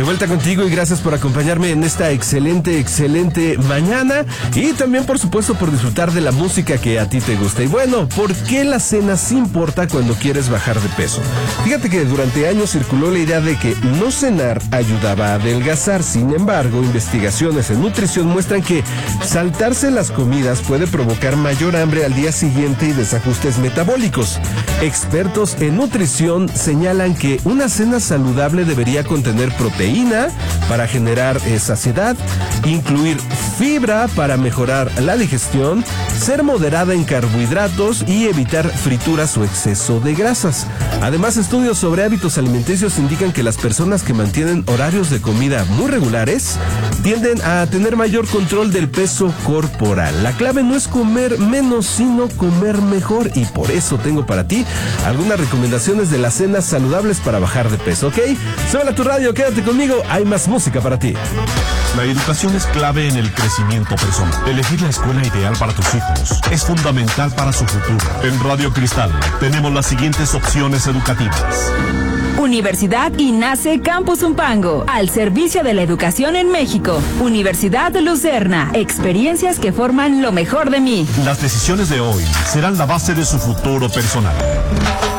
De vuelta contigo y gracias por acompañarme en esta excelente mañana y también por supuesto por disfrutar de la música que a ti te gusta. Y bueno, ¿por qué la cena sí importa cuando quieres bajar de peso? Fíjate que durante años circuló la idea de que no cenar ayudaba a adelgazar. Sin embargo, investigaciones en nutrición muestran que saltarse las comidas puede provocar mayor hambre al día siguiente y desajustes metabólicos. Expertos en nutrición señalan que una cena saludable debería contener proteína para generar saciedad, incluir fibra para mejorar la digestión, ser moderada en carbohidratos y evitar frituras o exceso de grasas. Además, estudios sobre hábitos alimenticios indican que las personas que mantienen horarios de comida muy regulares tienden a tener mayor control del peso corporal. La clave no es comer menos, sino comer mejor, y por eso tengo para ti algunas recomendaciones de las cenas saludables para bajar de peso, ¿ok? Súbela a tu radio, quédate conmigo, hay más música para ti. La educación es clave en el crecimiento personal. Elegir la escuela ideal para tus hijos es fundamental para su futuro. En Radio Cristal tenemos las siguientes opciones educativas. Universidad INACE Campus Zumpango, al servicio de la educación en México. Universidad Lucerna, experiencias que forman lo mejor de mí. Las decisiones de hoy serán la base de su futuro personal.